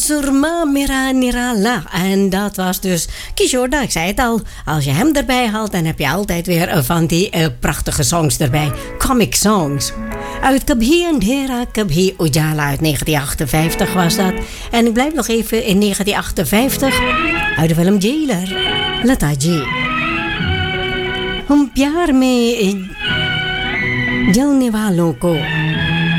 Surma Mera Nirala. En dat was dus Kishore, ik zei het al. Als je hem erbij haalt, dan heb je altijd weer van die prachtige songs erbij. Comic songs. Uit Kabhi Andhera Kabhi Ujala uit 1958 was dat. En ik blijf nog even in 1958 uit de film Jailer. Lata Ji. Hum pyar mein jalne walon ko